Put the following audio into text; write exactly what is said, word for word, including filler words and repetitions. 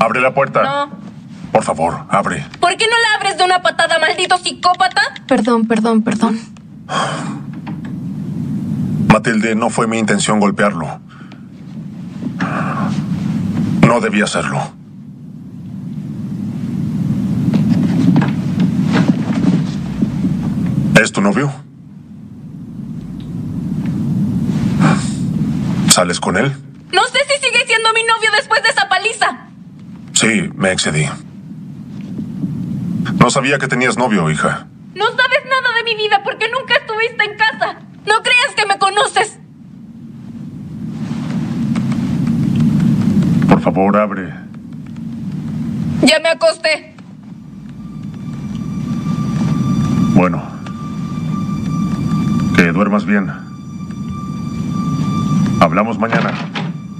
Abre la puerta. No. Por favor, abre. ¿Por qué no la abres de una patada, maldito psicópata? Perdón, perdón, perdón. Matilde, no fue mi intención golpearlo. No debía hacerlo. ¿Es tu novio? ¿Sales con él? No sé si sigue siendo mi novio después de esa paliza. Sí, me excedí. No sabía que tenías novio, hija. No sabes nada de mi vida porque nunca estuviste en casa. No creas que me conoces. Por favor, abre. Ya me acosté. Bueno. Que duermas bien. Hablamos mañana.